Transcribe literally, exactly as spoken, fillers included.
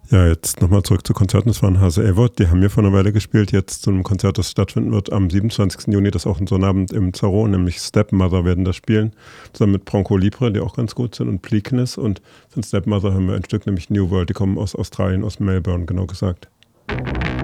Ja, jetzt nochmal zurück zu Konzerten. Das waren Hase Evoth, die haben wir vor einer Weile gespielt. Jetzt zu einem Konzert, das stattfinden wird am siebenundzwanzigsten Juni. Das ist auch so ein Abend im Zaro, nämlich Stepmother werden das spielen. Zusammen mit Bronco Libre, die auch ganz gut sind, und Bleakness. Und von Stepmother haben wir ein Stück, nämlich New World. Die kommen aus Australien, aus Melbourne, genau gesagt.